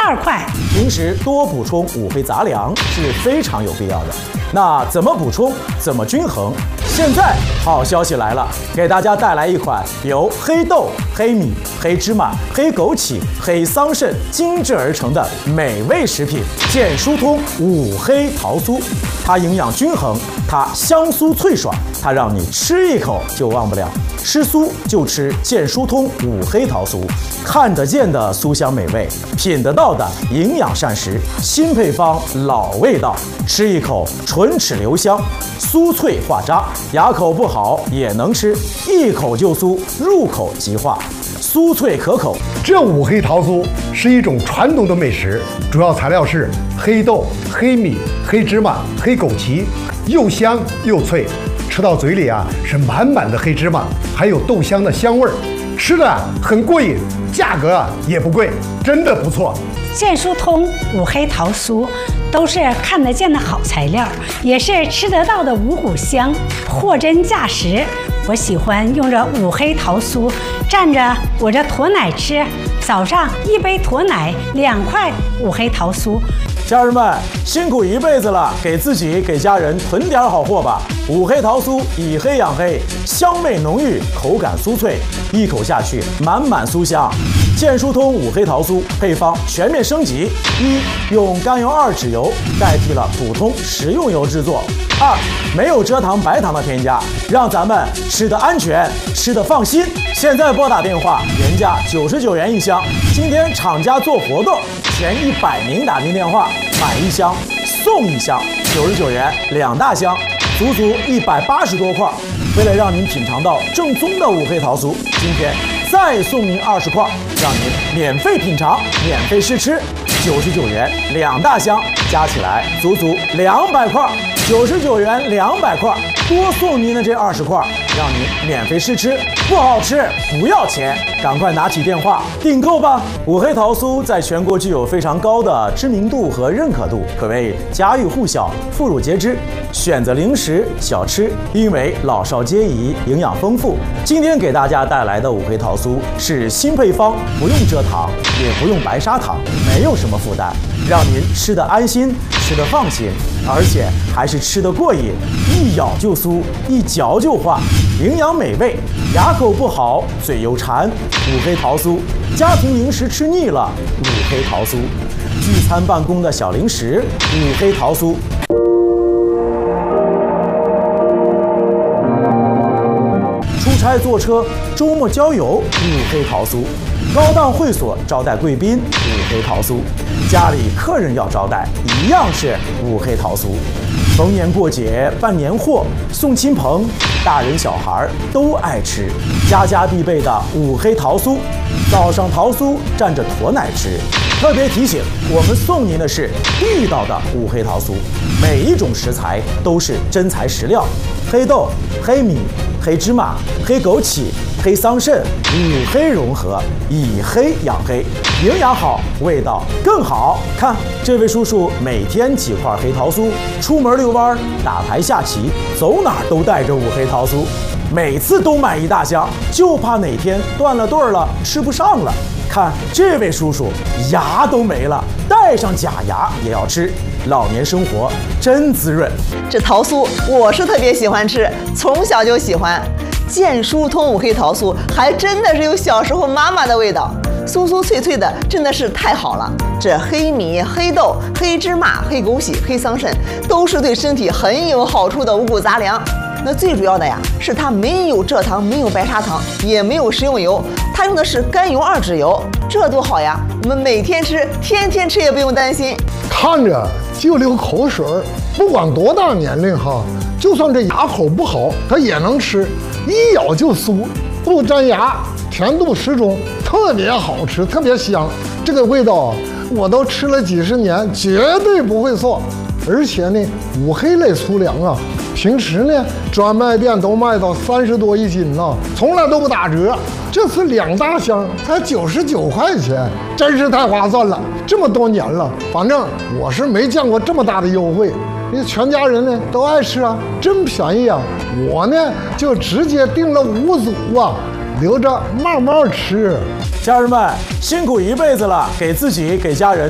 12块。 平时多补充五黑杂粮是非常有必要的。那怎么补充？怎么均衡？现在好消息来了，给大家带来一款由黑豆、黑米、黑芝麻、黑枸杞、黑桑葚精制而成的美味食品——健疏通五黑桃酥。它营养均衡，它香酥脆爽，它让你吃一口就忘不了。吃酥就吃健疏通五黑桃酥，看得见的酥香美味，品得到的营养膳食，新配方老味道，吃一口唇齿留香，酥脆化渣，牙口不好也能吃，一口就酥，入口即化，酥脆可口。 这五黑桃酥是一种传统的美食，主要材料是黑豆、黑米、黑芝麻、黑枸杞，又香又脆。吃到嘴里啊，是满满的黑芝麻，还有豆香的香味儿，吃的很过瘾，价格也不贵，真的不错。 健疏通五黑桃酥都是看得见的好材料，也是吃得到的五谷香，货真价实。我喜欢用这五黑桃酥蘸着我这驼奶吃，早上一杯驼奶，2块五黑桃酥。 家人们辛苦一辈子了，给自己给家人囤点好货吧。五黑桃酥以黑养黑，香味浓郁，口感酥脆，一口下去满满酥香。健疏通五黑桃酥配方全面升级：一、用甘油2脂油代替了普通食用油制作；二、没有蔗糖、白糖的添加，让咱们吃得安全，吃得放心。现在拨打电话，原价99元一箱，今天厂家做活动，前100名打进电话买一箱送一箱，99元2大箱，足足180多块。为了让您品尝到正宗的五黑桃酥，今天再送您20块，让您免费品尝、免费试吃，99元2大箱，加起来足足200块，99元200块，多送您的这20块，让您免费试吃，不好吃不要钱，赶快拿起电话订购吧！五黑桃酥在全国具有非常高的知名度和认可度，可谓家喻户晓、妇孺皆知，选择零食小吃，因为老少皆宜，营养丰富。今天给大家带来的五黑桃酥是新配方，不用蔗糖，也不用白砂糖，没有什么负担，让您吃得安心，吃得放心，而且还是吃得过瘾，一咬就酥，一嚼就化，营养美味，牙口不好嘴又馋，五黑桃酥，家庭零食吃腻了，五黑桃酥，聚餐办公的小零食，五黑桃酥。出差坐车，周末郊游，五黑桃酥；高档会所招待贵宾，五黑桃酥；家里客人要招待，一样是五黑桃酥。逢年过节办年货，送亲朋，大人小孩都爱吃，家家必备的五黑桃酥。早上桃酥蘸着驼奶吃。特别提醒，我们送您的是地道的五黑桃酥，每一种食材都是真材实料，黑豆、黑米、黑芝麻、黑枸杞、黑桑葚，五黑融合，以黑养黑，营养好，味道更好。看这位叔叔每天几块黑桃酥，出门遛弯、打牌下棋，走哪儿都带着五黑桃酥，每次都买一大箱，就怕哪天断了队儿了，吃不上了。看这位叔叔牙都没了，带上假牙也要吃，老年生活真滋润。 这桃酥我是特别喜欢吃，从小就喜欢。健疏通五黑桃酥还真的是有小时候妈妈的味道，酥酥脆脆的，真的是太好了。这黑米、黑豆、黑芝麻、黑枸杞、黑桑葚都是对身体很有好处的五谷杂粮。那最主要的呀，是它没有蔗糖，没有白砂糖，也没有食用油，它用的是甘油2脂油，这多好呀！我们每天吃，天天吃也不用担心。 看着就流口水儿，不管多大年龄哈，就算这牙口不好，它也能吃，一咬就酥，不粘牙，甜度适中，特别好吃，特别香。这个味道我都吃了几十年，绝对不会错。而且呢，五黑类粗粮啊，平时呢专卖店都卖到30多一斤呢，从来都不打折。这次2大箱才99块钱，真是太划算了。这么多年了，反正我是没见过这么大的优惠。你全家人呢都爱吃啊，真便宜啊！我呢就直接订了5组啊，留着慢慢吃。 家人们辛苦一辈子了，给自己给家人